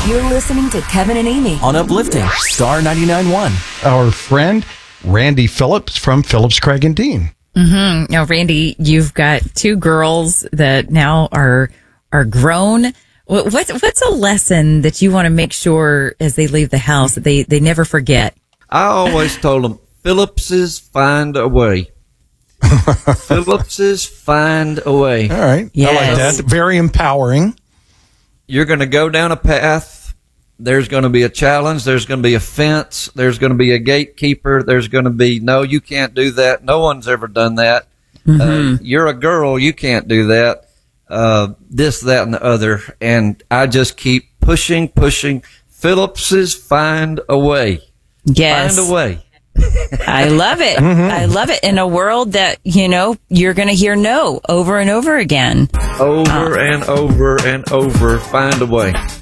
You're listening to Kevin and Amy on Uplifting Star 99.1. Our friend Randy Phillips from Phillips, Craig and Dean. Mm-hmm. Now, Randy, you've got two girls that now are grown. What's a lesson that you want to make sure as they leave the house that they never forget? I always told them, Phillips's find a way. Phillips's find a way. All right. Yes. I like that. Very empowering. You're going to go down a path. There's going to be a challenge. There's going to be a fence. There's going to be a gatekeeper. There's going to be, no, you can't do that. No one's ever done that. Mm-hmm. You're a girl. You can't do that. This, that, and the other. And I just keep pushing. Phillips's find a way. Yes. Find a way. I love it. Mm-hmm. I love it. In a world that, you're going to hear no over and over again. Over and over and over. Find a way.